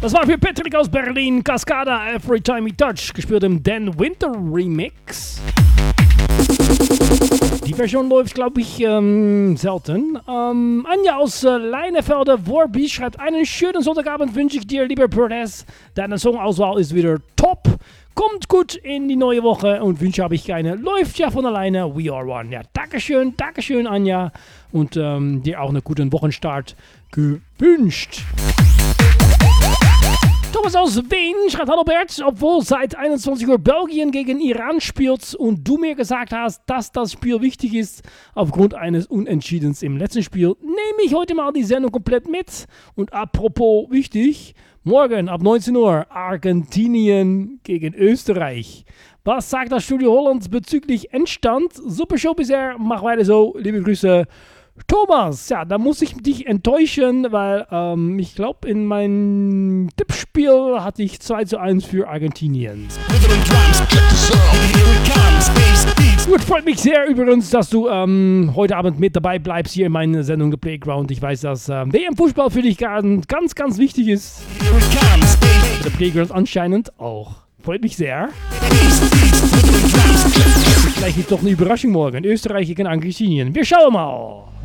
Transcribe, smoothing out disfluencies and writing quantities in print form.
Das war für Patrick aus Berlin, Cascada, Every Time We Touch, gespielt im Dan Winter Remix. Die Version läuft, glaube ich, selten. Anja aus Leinefelde, Worby, schreibt: einen schönen Sonntagabend wünsche ich dir, lieber Perez. Deine Songauswahl ist wieder top. Kommt gut in die neue Woche und Wünsche habe ich keine. Läuft ja von alleine. We are one. Ja, Dankeschön, Anja. Und dir auch einen guten Wochenstart gewünscht. Thomas aus Wien schreibt: hallo Bert, obwohl seit 21 Uhr Belgien gegen Iran spielt und du mir gesagt hast, dass das Spiel wichtig ist, aufgrund eines Unentschiedens im letzten Spiel, nehme ich heute mal die Sendung komplett mit. Und apropos wichtig, morgen ab 19 Uhr Argentinien gegen Österreich. Was sagt das Studio Holland bezüglich Endstand? Super Show bisher, mach weiter so, liebe Grüße. Thomas, ja, da muss ich dich enttäuschen, weil ich glaube, in meinem Tippspiel hatte ich 2:1 für Argentinien. Gut, freut mich sehr übrigens, dass du heute Abend mit dabei bleibst hier in meiner Sendung The Playground. Ich weiß, dass WM-Fußball für dich ganz, ganz wichtig ist. The Playground anscheinend auch. Freut mich sehr. Vielleicht gibt es doch eine Überraschung morgen. Österreich gegen Argentinien. Wir schauen mal.